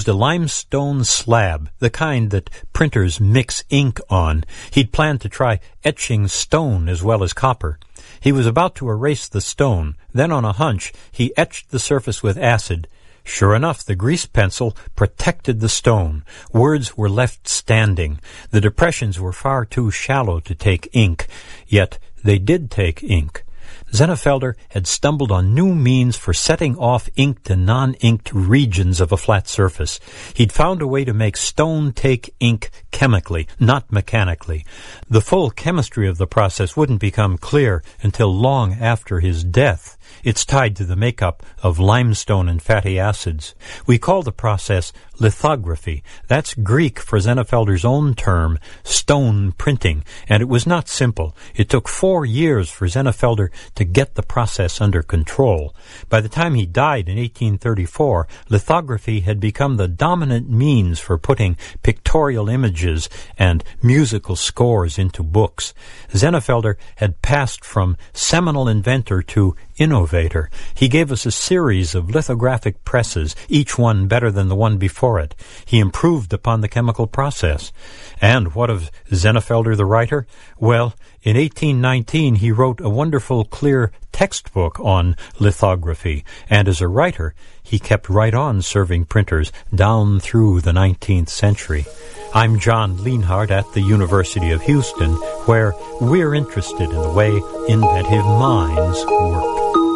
a limestone slab, the kind that printers mix ink on. He'd planned to try etching stone as well as copper. He was about to erase the stone. Then on a hunch, he etched the surface with acid. Sure enough, the grease pencil protected the stone. Words were left standing. The depressions were far too shallow to take ink, yet they did take ink. Zennefelder had stumbled on new means for setting off inked and non-inked regions of a flat surface. He'd found a way to make stone take ink chemically, not mechanically. The full chemistry of the process wouldn't become clear until long after his death. It's tied to the makeup of limestone and fatty acids. We call the process lithography. That's Greek for Zennefelder's own term, stone printing, and it was not simple. It took 4 years for Zennefelder to get the process under control. By the time he died in 1834, lithography had become the dominant means for putting pictorial images and musical scores into books. Zennefelder had passed from seminal inventor to innovator. He gave us a series of lithographic presses, each one better than the one before it. He improved upon the chemical process. And what of Zennefelder the writer? Well, in 1819 he wrote a wonderful, clear textbook on lithography, and as a writer he kept right on serving printers down through the 19th century. I'm John Lienhardt at the University of Houston, where we're interested in the way inventive minds work.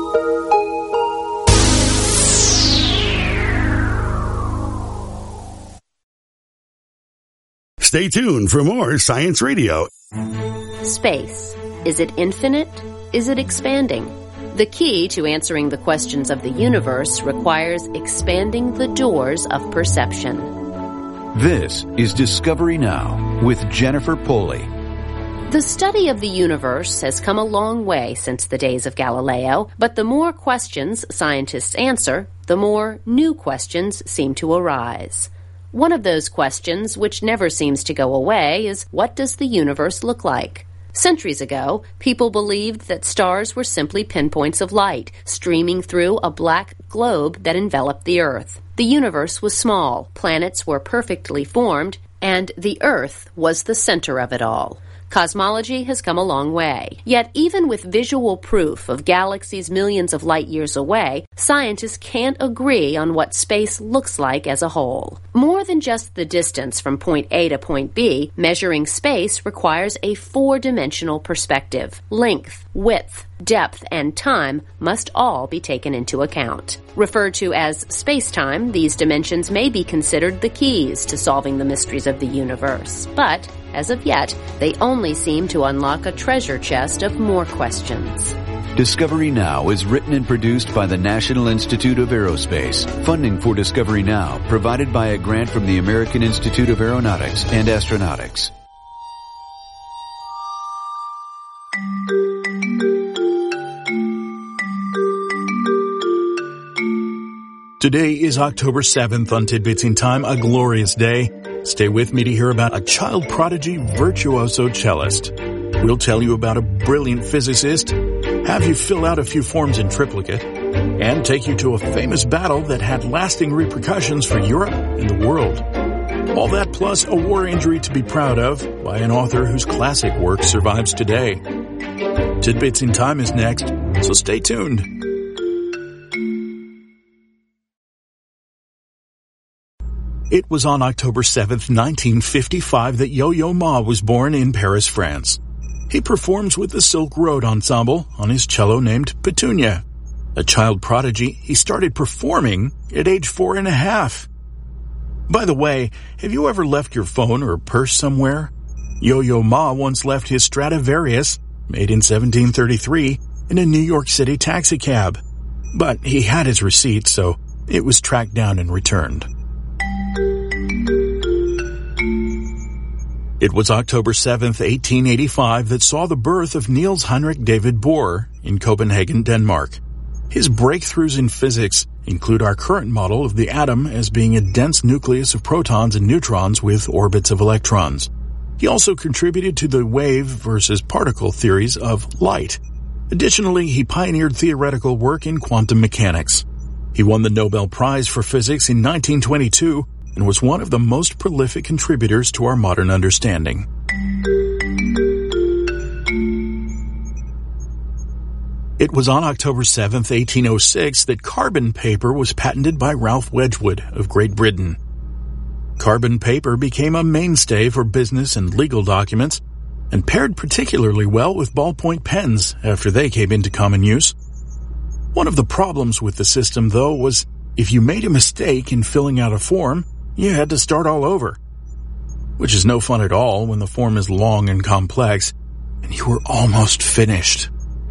Stay tuned for more Science Radio. Space. Is it infinite? Is it expanding? The key to answering the questions of the universe requires expanding the doors of perception. This is Discovery Now with Jennifer Poley. The study of the universe has come a long way since the days of Galileo, but the more questions scientists answer, the more new questions seem to arise. One of those questions, which never seems to go away, is what does the universe look like? Centuries ago, people believed that stars were simply pinpoints of light, streaming through a black globe that enveloped the Earth. The universe was small, planets were perfectly formed, and the Earth was the center of it all. Cosmology has come a long way. Yet even with visual proof of galaxies millions of light years away, scientists can't agree on what space looks like as a whole. More than just the distance from point A to point B, measuring space requires a four-dimensional perspective. Length, width, depth, and time must all be taken into account. Referred to as space-time, these dimensions may be considered the keys to solving the mysteries of the universe. But, as of yet, they only seem to unlock a treasure chest of more questions. Discovery Now is written and produced by the National Institute of Aerospace. Funding for Discovery Now provided by a grant from the American Institute of Aeronautics and Astronautics. Today is October 7th on Tidbits in Time, a glorious day. Stay with me to hear about a child prodigy virtuoso cellist. We'll tell you about a brilliant physicist, have you fill out a few forms in triplicate, and take you to a famous battle that had lasting repercussions for Europe and the world. All that plus a war injury to be proud of by an author whose classic work survives today. Tidbits in Time is next, so stay tuned. It was on October 7th, 1955 that Yo-Yo Ma was born in Paris, France. He performs with the Silk Road Ensemble on his cello named Petunia. A child prodigy, he started performing at age 4.5. By the way, have you ever left your phone or purse somewhere? Yo-Yo Ma once left his Stradivarius, made in 1733, in a New York City taxicab. But he had his receipt, so it was tracked down and returned. It was October 7th, 1885 that saw the birth of Niels Heinrich David Bohr in Copenhagen, Denmark. His breakthroughs in physics include our current model of the atom as being a dense nucleus of protons and neutrons with orbits of electrons. He also contributed to the wave versus particle theories of light. Additionally, he pioneered theoretical work in quantum mechanics. He won the Nobel Prize for Physics in 1922 and was one of the most prolific contributors to our modern understanding. It was on October 7, 1806, that carbon paper was patented by Ralph Wedgwood of Great Britain. Carbon paper became a mainstay for business and legal documents, and paired particularly well with ballpoint pens after they came into common use. One of the problems with the system, though, was if you made a mistake in filling out a form, you had to start all over, which is no fun at all when the form is long and complex, and you were almost finished.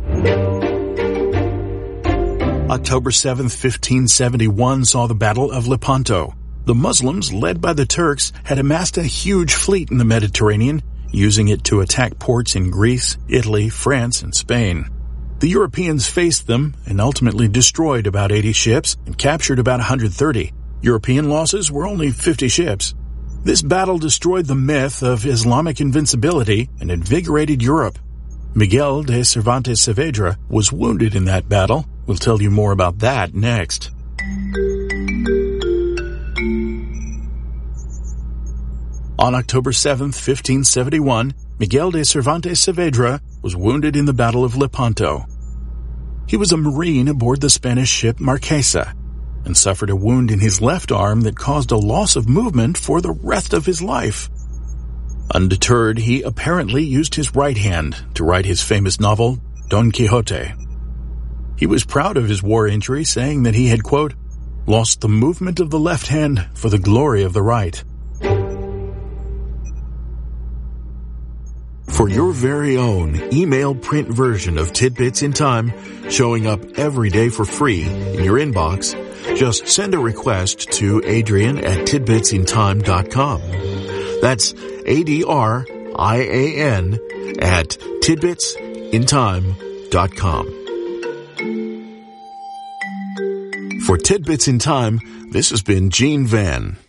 October 7, 1571 saw the Battle of Lepanto. The Muslims, led by the Turks, had amassed a huge fleet in the Mediterranean, using it to attack ports in Greece, Italy, France, and Spain. The Europeans faced them and ultimately destroyed about 80 ships and captured about 130. European losses were only 50 ships. This battle destroyed the myth of Islamic invincibility and invigorated Europe. Miguel de Cervantes Saavedra was wounded in that battle. We'll tell you more about that next. On October 7, 1571, Miguel de Cervantes Saavedra was wounded in the Battle of Lepanto. He was a Marine aboard the Spanish ship Marquesa and suffered a wound in his left arm that caused a loss of movement for the rest of his life. Undeterred, he apparently used his right hand to write his famous novel, Don Quixote. He was proud of his war injury, saying that he had, quote, lost the movement of the left hand for the glory of the right. For your very own email print version of Tidbits in Time, showing up every day for free in your inbox, just send a request to Adrian@tidbitsintime.com. That's ADRIAN at tidbitsintime.com. For Tidbits in Time, this has been Gene Van.